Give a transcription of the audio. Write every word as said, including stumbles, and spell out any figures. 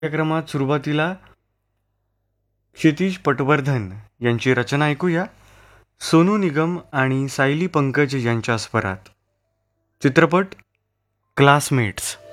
कार्यक्रमात सुरुवातीला क्षितिज पटवर्धन यांची रचना ऐकूया. सोनू निगम आणि सायली पंकज यांच्या स्वरात. चित्रपट क्लासमेट्स.